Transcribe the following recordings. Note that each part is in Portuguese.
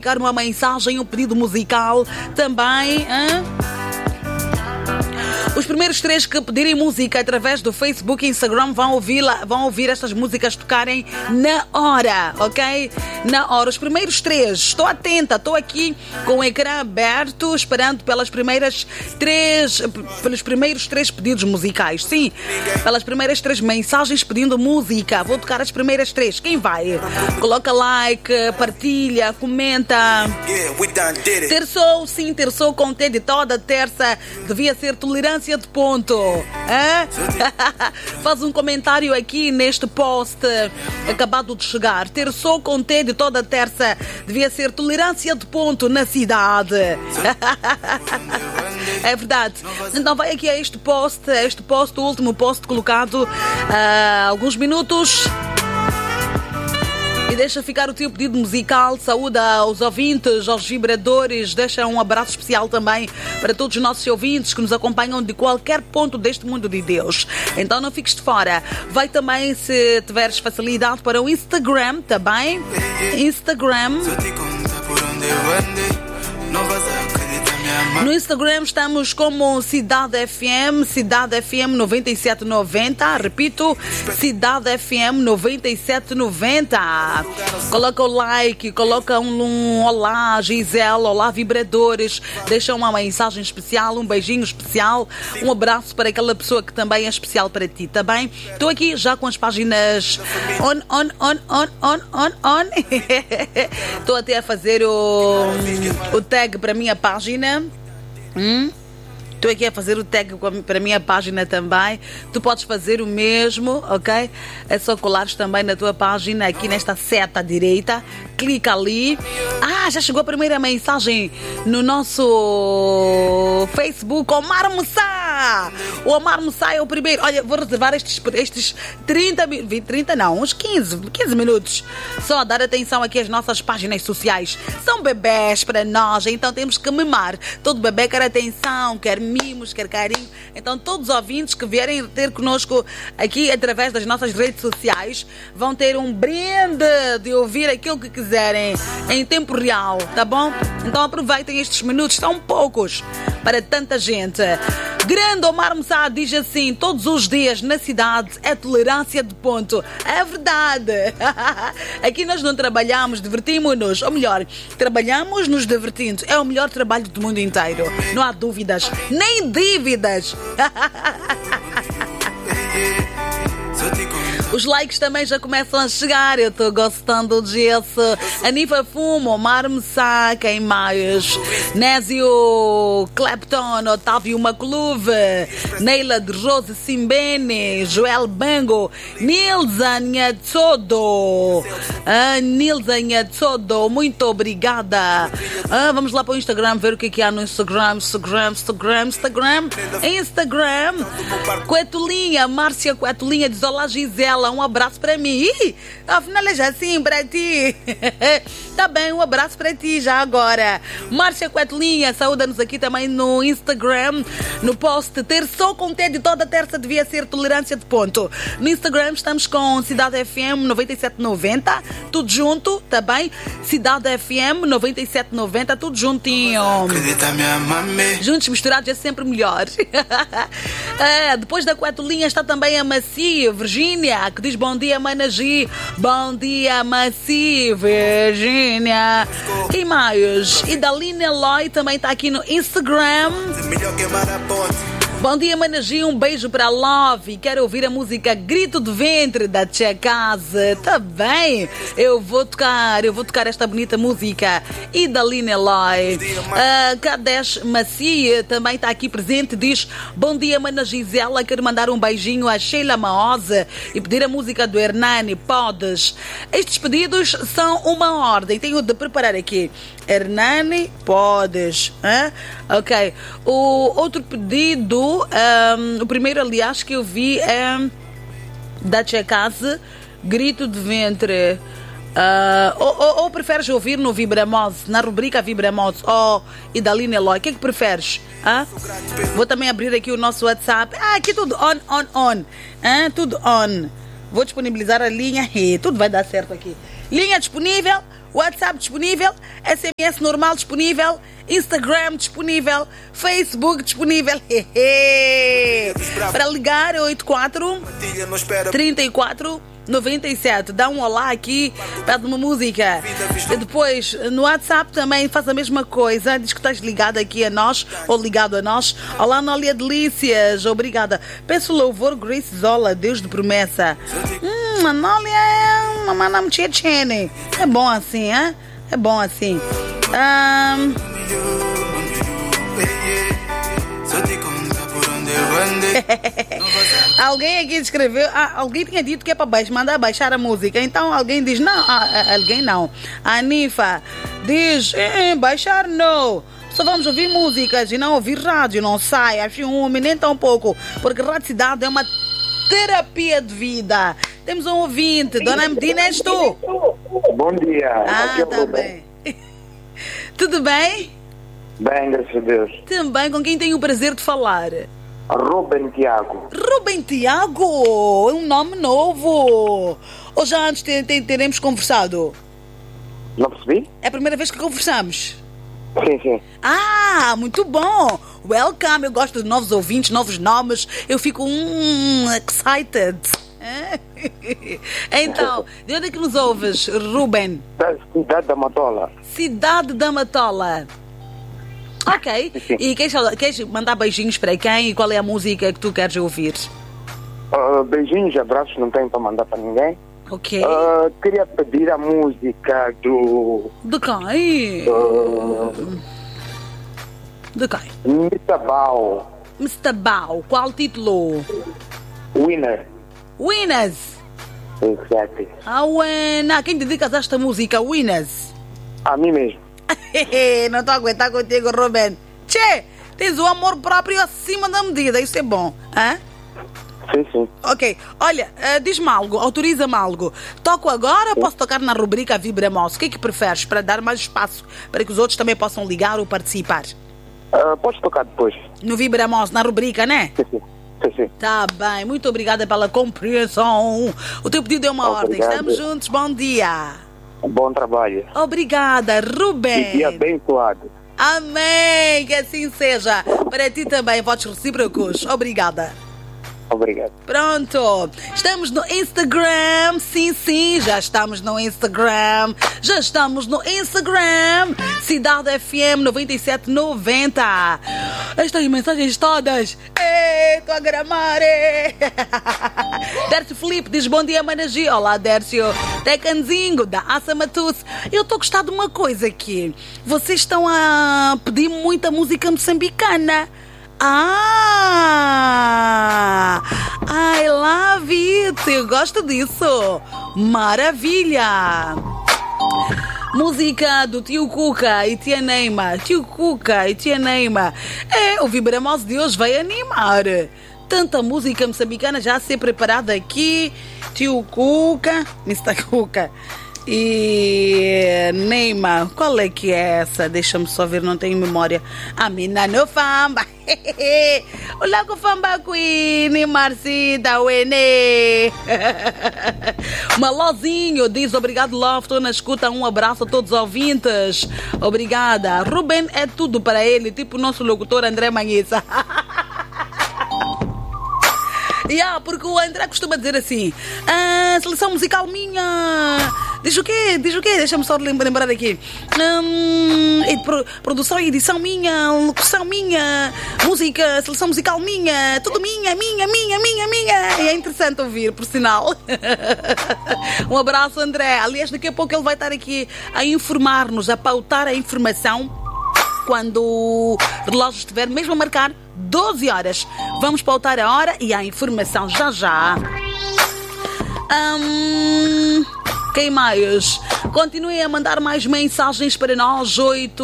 uma mensagem, um pedido musical também. Os primeiros 3 que pedirem música através do Facebook e Instagram vão ouvir estas músicas tocarem na hora, ok? Na hora. Os primeiros 3. Estou atenta, estou aqui com o ecrã aberto, esperando pelos primeiros 3 pedidos musicais. Sim, pelas primeiras 3 mensagens pedindo música. Vou tocar as primeiras 3. Quem vai? Coloca like, partilha, comenta. Terçou com T de toda terça. Devia ser tolerância de ponto. Faz um comentário aqui neste post acabado de chegar. Terçou com T de toda terça. Devia ser tolerância de ponto na cidade. É verdade. Então vai aqui a este post, o último post colocado há alguns minutos. E deixa ficar o teu pedido musical. Saúda aos ouvintes, aos vibradores. Deixa um abraço especial também para todos os nossos ouvintes que nos acompanham de qualquer ponto deste mundo de Deus. Então não fiques de fora. Vai também, se tiveres facilidade, para o Instagram também. Instagram. No Instagram estamos como Cidade FM 9790. Repito, Cidade FM 9790. Coloca o like, coloca um olá, Gisele, olá, vibradores. Deixa uma mensagem especial, um beijinho especial, um abraço para aquela pessoa que também é especial para ti, tá bem? Estou aqui já com as páginas on. Estou até a fazer o tag para a minha página. Estou aqui a fazer o tag para a minha página também. Tu podes fazer o mesmo, ok? É só colares também na tua página, aqui nesta seta à direita. Clica ali. Já chegou a primeira mensagem no nosso Facebook. Omar Moussa! O Omar Moussa é o primeiro. Olha, vou reservar estes 30 não, uns 15 minutos. Só a dar atenção aqui às nossas páginas sociais. São bebés para nós, então temos que mimar. Todo bebê quer atenção, quer mimos, quer carinho. Então todos os ouvintes que vierem ter conosco aqui através das nossas redes sociais vão ter um brinde de ouvir aquilo que quiserem em tempo real, tá bom? Então aproveitem estes minutos, são poucos para tanta gente. Grande Omar Moussa diz assim: todos os dias na cidade é tolerância de ponto. É verdade. Aqui nós não trabalhamos, divertimos-nos. Ou melhor, trabalhamos nos divertindo. É o melhor trabalho do mundo inteiro. Não há dúvidas, nem dívidas. Os likes também já começam a chegar. Eu estou gostando disso. Anifa Fumo, Omar Moussa, quem mais? Nésio Clapton, Otávio Macluve, Neila de Rose Simbene, Joel Bango, Nilza Nhatsodo. Nilza Nhatsodo, muito obrigada. Vamos lá para o Instagram ver o que há no Instagram. Coetulinha, Márcia Coetulinha diz: olá Gisela, um abraço para mim. Afinal é já assim para ti. Tá bem, um abraço para ti já agora. Márcia Coetulinha, saúda-nos aqui também no Instagram, no post Terçou com T de toda terça devia ser tolerância de ponto. No Instagram estamos com Cidade FM 9790, tudo junto, tá bem? Cidade FM 9790, tudo juntinho. Juntos misturados é sempre melhor. Depois da Coetulinha está também a Maci Virgínia, que diz: bom dia, Mana G. Bom dia, Maci Virgínia. Quem mais? E Daline Eloy também está aqui no Instagram. Bom dia, Managi, um beijo para Love. Quero ouvir a música Grito de Ventre da Tia Casa. Tá bem, eu vou tocar esta bonita música. E Daline Eloy. Kadesh Macia também está aqui presente. Diz: bom dia, Mana Gisela. Quero mandar um beijinho a Sheila Maosa e pedir a música do Hernani. Podes? Estes pedidos são uma ordem. Tenho de preparar aqui. Hernani, podes? Ok. O outro pedido, o primeiro, aliás, que eu vi é da Tia Casa, Grito de Ventre. Ou preferes ouvir no Vibramose, na rubrica Vibramose, e Daline Eloy? O que é que preferes? Vou também abrir aqui o nosso WhatsApp. Aqui tudo on. Tudo on. Vou disponibilizar a linha. Tudo vai dar certo aqui. Linha disponível. WhatsApp disponível, SMS normal disponível, Instagram disponível, Facebook disponível. Para ligar 84 34 97. Dá um olá aqui, pede uma música. E depois no WhatsApp também faz a mesma coisa. Diz que estás ligado aqui a nós, ou ligado a nós. Olá, Nólia Delícias, obrigada. Peço louvor, Grace Zola, Deus de promessa. A Nólia é uma mana mchechene. É bom assim, hein? É bom assim. Alguém aqui escreveu, alguém tinha dito que é para mandar baixar a música. Então alguém diz, não, alguém não. A Anifa diz, baixar não. Só vamos ouvir músicas e não ouvir rádio, não sai. Acho nem tão pouco, porque Rádio Cidade é uma terapia de vida. Temos um ouvinte, Dona Medina, és tu? Bom dia. Tá bem. Tudo bem? Bem, graças a Deus. Também, com quem tenho o prazer de falar? Ruben Tiago. Ruben Tiago, é um nome novo. Ou já antes teremos conversado? Não percebi? É a primeira vez que conversamos. Sim. Ah, muito bom. Welcome, eu gosto de novos ouvintes, novos nomes. Eu fico excited. Então, de onde é que nos ouves, Ruben? Da Cidade da Matola. Cidade da Matola. Ok. E queres mandar beijinhos para quem? E qual é a música que tu queres ouvir? Beijinhos e abraços não tenho para mandar para ninguém. Ok. Queria pedir a música do... De quem? De quem? Mr. Bao. Mr. Bao. Qual título? Winner. Winners. Exactly. Quem dedicas a esta música, Winners? A mim mesmo. Não estou a aguentar contigo, Ruben. Tchê, tens o amor próprio acima da medida. Isso é bom, hein? Sim. Ok, olha, diz-me algo, autoriza-me algo. Toco agora ou posso tocar na rubrica Vibramos? O que é que preferes, para dar mais espaço para que os outros também possam ligar ou participar? Podes tocar depois. No Vibramos, na rubrica, né? Sim. Tá bem, muito obrigada pela compreensão. O teu pedido é uma ordem. Estamos juntos, bom dia. Bom trabalho. Obrigada, Ruben. E dia abençoado. Amém, que assim seja. Para ti também, votos recíprocos. Obrigada. Obrigado. Pronto, estamos no Instagram. Sim, já estamos no Instagram. Cidade FM 9790. Estas mensagens todas. Estou a gramar. Dércio Felipe diz bom dia, Managi. Olá, Dércio. Tecanzinho da Assa Matus. Eu estou a gostar de uma coisa aqui. Vocês estão a pedir muita música moçambicana. I love it. Eu gosto disso. Maravilha. Música do Tio Cuca e Tia Neima. O Vibramos de hoje vai animar. Tanta música moçambicana já a ser preparada aqui. Tio Cuca, Mr. Cuca e Neima. Qual é que é essa? Deixa-me só ver, não tenho memória. A mina no famba. Olá com famba queen, Marcida Wene. Malozinho diz obrigado, Love. Estou na escuta. Um abraço a todos os ouvintes. Obrigada. Ruben é tudo para ele, tipo o nosso locutor André Manhissa. Porque o André costuma dizer assim: seleção musical minha. Diz o quê? Deixa-me só lembrar aqui. Produção e edição minha, locução minha, música, seleção musical minha, tudo minha. E é interessante ouvir, por sinal. Um abraço, André. Aliás, daqui a pouco ele vai estar aqui a informar-nos, a pautar a informação quando o relógio estiver mesmo a marcar 12 horas. Vamos pautar a hora e a informação já. Quem mais? Continuem a mandar mais mensagens para nós.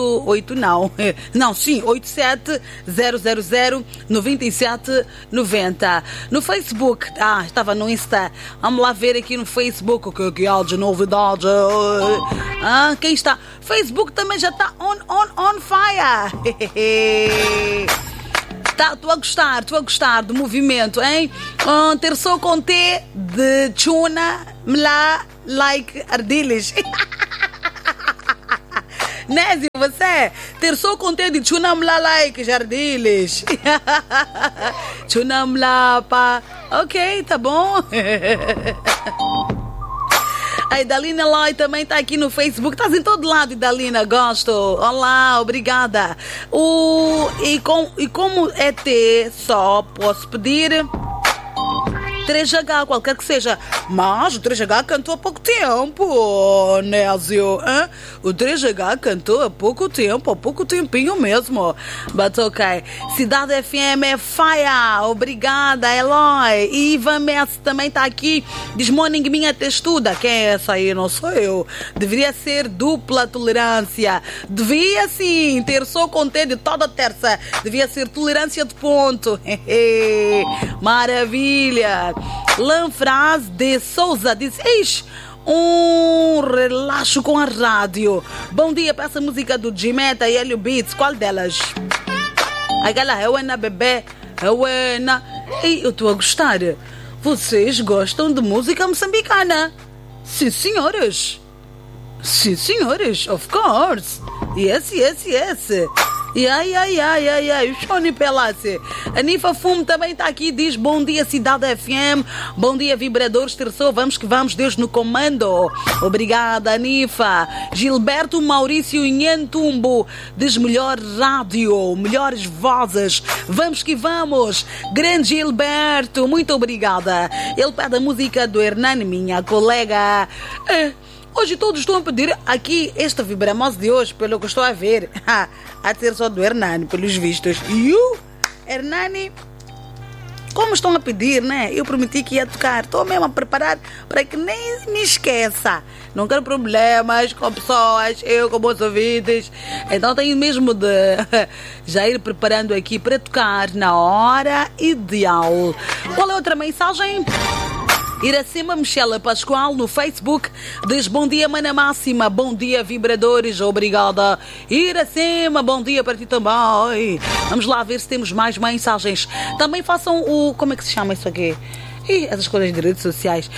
87-000-9790. No Facebook. Estava no Insta. Vamos lá ver aqui no Facebook o que há de novidade. Quem está? Facebook também já está on fire. Estou a gostar do movimento, hein? Terçou com T de Chuna, Mla, like Ardiles. Nézio, você ter só contente de chunam lá like, Jardiles. Chunam lá, pá. Ok, tá bom. A Idalina Loi também está aqui no Facebook. Estás em todo lado, Idalina. Gosto. Olá, obrigada. E como é ter, só posso pedir 3H, qualquer que seja. Mas o 3H cantou há pouco tempo, Nézio. Hein? O 3H cantou há pouco tempinho mesmo. But ok. Cidade FM é faia. Obrigada, Eloy. E Ivan Messi também está aqui. Diz morning minha textuda. Quem é essa aí? Não sou eu. Deveria ser dupla tolerância. Devia sim ter só contente toda terça. Devia ser tolerância de ponto. Maravilha. Lanfraz de Souza diz: Eixe, um relaxo com a rádio. Bom dia para essa música do Jimeta e Helio Beats. Qual delas? Aquela Reuena bebê. Reuena. Ei, eu estou a gostar. Vocês gostam de música moçambicana? Sim, senhores. Sim, senhores. Of course. Yes. Ai, o Shoni Pelasse. A Nifa Fumo também está aqui, diz bom dia Cidade FM, bom dia Vibradores Terçou, vamos que vamos, Deus no comando. Obrigada, Nifa. Gilberto Maurício Nhantumbo diz melhor rádio, melhores vozes, vamos que vamos. Grande Gilberto, muito obrigada. Ele pede a música do Hernani, minha colega. Hoje todos estão a pedir aqui esta Vibramose de hoje, pelo que estou a ver. A ser só do Hernani, pelos vistos. E o Hernani, como estão a pedir, né? Eu prometi que ia tocar. Estou mesmo a preparar para que nem me esqueça. Não quero problemas com pessoas, eu com meus ouvidos. Então tenho mesmo de já ir preparando aqui para tocar na hora ideal. Qual é a outra mensagem? Iracema Michela Pascoal no Facebook diz bom dia Mana Máxima, bom dia Vibradores, obrigada Iracema, bom dia para ti também. Vamos lá ver se temos mais mensagens. Também façam o, como é que se chama isso aqui? Essas coisas de redes sociais.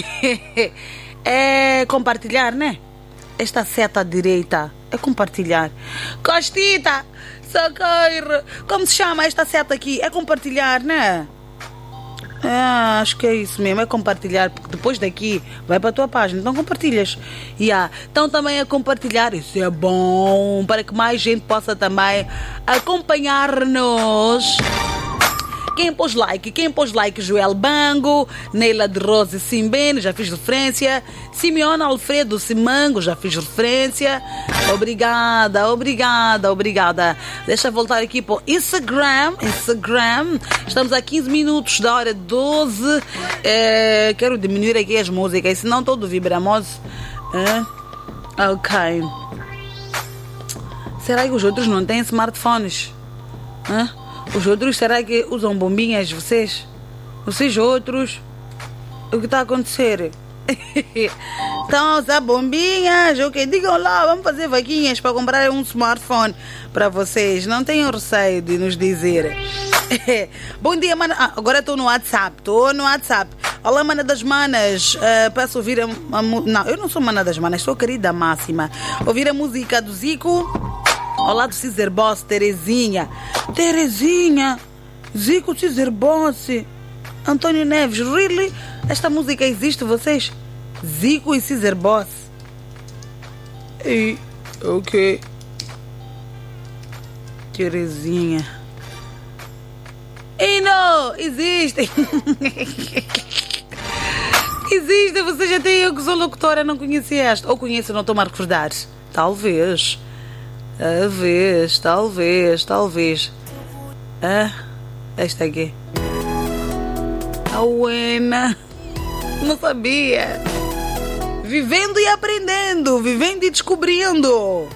É compartilhar, né? Esta seta à direita é compartilhar. Costita, socorro, como se chama esta seta aqui? É compartilhar, né? Acho que é isso mesmo, é compartilhar, porque depois daqui vai para a tua página, então compartilhas. Então também é compartilhar, isso é bom, para que mais gente possa também acompanhar-nos. Quem pôs like? Joel Bango, Neila de Rose Simbene, já fiz referência. Simeone Alfredo Simango, já fiz referência. Obrigada. Deixa eu voltar aqui para o Instagram. Estamos a 15 minutos da hora 12. Quero diminuir aqui as músicas, senão todo Vibramose. Ok. Será que os outros não têm smartphones? Os outros, será que usam bombinhas, vocês? Vocês outros? O que está a acontecer? Estão a usar bombinhas? Ok, digam lá, vamos fazer vaquinhas para comprar um smartphone para vocês. Não tenham receio de nos dizer. Bom dia, mana. Agora estou no WhatsApp. Olá, mana das manas. Peço ouvir não, eu não sou mana das manas, sou querida máxima. Ouvir a música do Zico. Olá do Caesar Boss, Terezinha, Zico Caesar Boss, Antônio Neves, really? Esta música existe, vocês? Zico e Caesar Boss. Ok. Terezinha. Não, existe. Existe, você já tem eu que sou locutora, não conhecia esta. Ou conheço, não estou a recordar. Talvez. Talvez. Esta aqui. A Uena. Não sabia. Vivendo e aprendendo. Vivendo e descobrindo.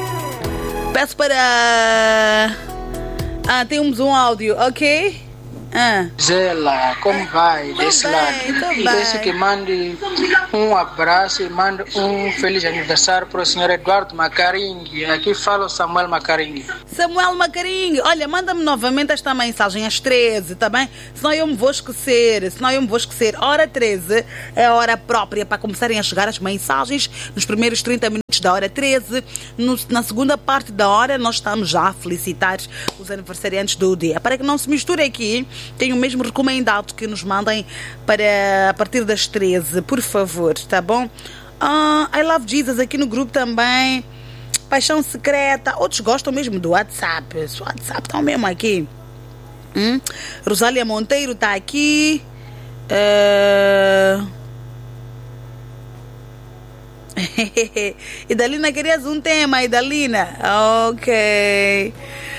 Peço para... temos um áudio, ok? Zela, como vai desse lado? Peço que mande um abraço e mande um feliz aniversário para o senhor Eduardo Macaringue. Aqui fala o Samuel Macaringue. Samuel Macaringue, olha, manda-me novamente esta mensagem às 13, tá bem? Senão eu me vou esquecer, Hora 13 é a hora própria para começarem a chegar as mensagens nos primeiros 30 minutos da hora 13. Na segunda parte da hora nós estamos já a felicitar os aniversariantes do dia. Para que não se misture aqui, tenho mesmo recomendado que nos mandem para a partir das 13, por favor, tá bom? I Love Jesus aqui no grupo também. Paixão Secreta. Outros gostam mesmo do WhatsApp. Os WhatsApp estão mesmo aqui. Rosália Monteiro está aqui. Idalina, querias um tema, Idalina? Ok,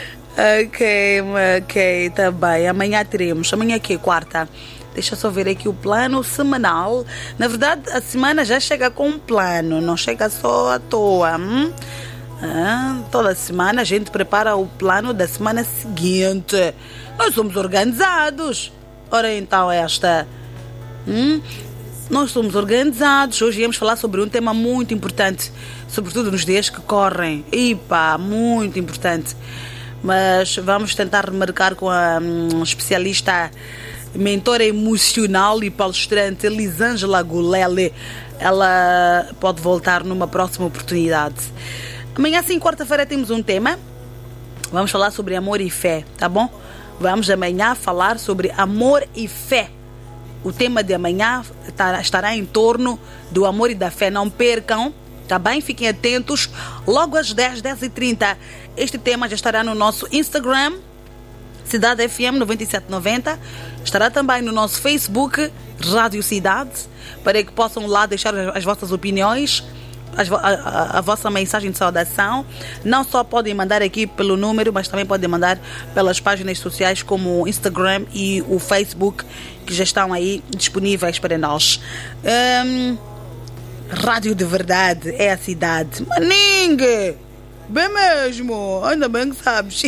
tá bem. Amanhã teremos. Amanhã aqui, quarta. Deixa eu só ver aqui o plano semanal. Na verdade, a semana já chega com um plano, não chega só à toa. Toda semana a gente prepara o plano da semana seguinte. Nós somos organizados. Ora então esta. Nós somos organizados. Hoje viemos falar sobre um tema muito importante, sobretudo nos dias que correm. Muito importante. Mas vamos tentar remarcar com a especialista, mentora emocional e palestrante Elisângela Gulele. Ela pode voltar numa próxima oportunidade. Amanhã, sim, quarta-feira, temos um tema. Vamos falar sobre amor e fé, tá bom? Vamos amanhã falar sobre amor e fé. O tema de amanhã estará em torno do amor e da fé. Não percam, tá bem? Fiquem atentos. Logo às 10h30, este tema já estará no nosso Instagram, Cidade FM 9790. Estará também no nosso Facebook, Rádio Cidade, para que possam lá deixar as vossas opiniões, a vossa mensagem de saudação. Não só podem mandar aqui pelo número, mas também podem mandar pelas páginas sociais como o Instagram e o Facebook, que já estão aí disponíveis para nós. Rádio de verdade é a cidade. Maningue! Bem mesmo, ainda bem que sabes.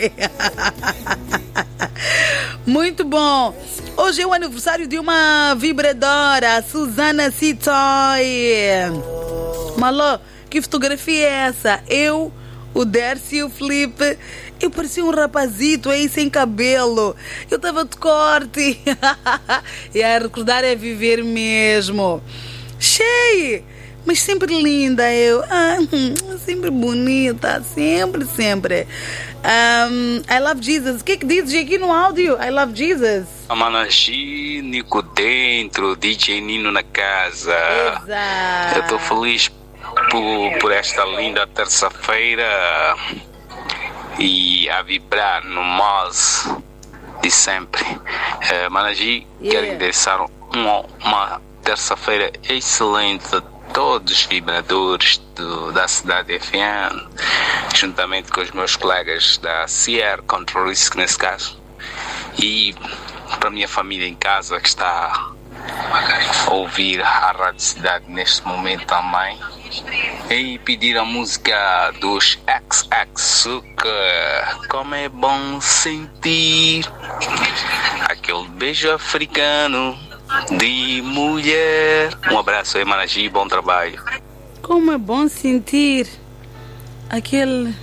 Muito bom. Hoje é o aniversário de uma vibradora, Susana Citoy. Malô, que fotografia é essa? Eu, o Dercy e o Felipe. Eu parecia um rapazito aí sem cabelo. Eu estava de corte. E a recordar é viver mesmo. Cheio, mas sempre linda eu. Sempre bonita. Sempre. I Love Jesus. O que dizes aqui no áudio? I Love Jesus. Amanagi, Nico dentro, DJ Nino na casa. Exato. Eu estou feliz por esta linda terça-feira e a vibrar no mais de sempre. Managi, quero endereçar uma terça-feira excelente a todos os vibradores da Cidade FM, juntamente com os meus colegas da Sierra Control Risk, nesse caso, e para a minha família em casa que está a ouvir a Rádio Cidade neste momento também, e pedir a música dos XXXuka, como é bom sentir aquele beijo africano de mulher. Um abraço aí, Managi, bom trabalho. Como é bom sentir aquele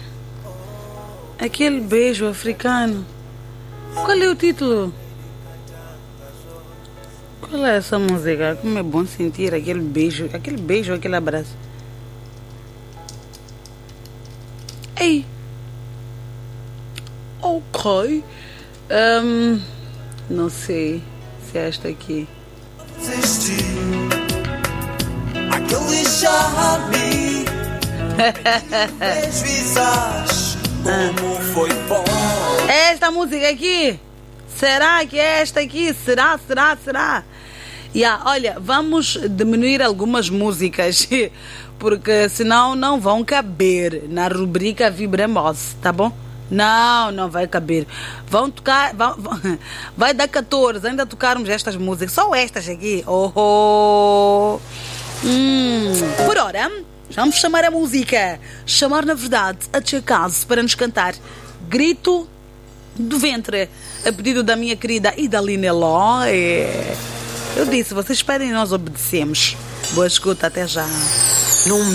beijo africano. Qual é o título? Qual é essa música? Como é bom sentir aquele beijo, aquele abraço. Ei. Ok. Não sei se é esta aqui. Aquele charme. Como foi bom. Esta música aqui? Será que é esta aqui? Será? Olha, vamos diminuir algumas músicas, porque senão não vão caber na rubrica Vibramos, tá bom? Não vai caber. Vão tocar, vai dar 14, ainda tocarmos estas músicas, só estas aqui. Por hora, vamos chamar a música. Chamar, na verdade, a Tia Caso para nos cantar Grito do ventre, a pedido da minha querida Idalina Eló. Eu disse, vocês esperem e nós obedecemos. Boa escuta, até já.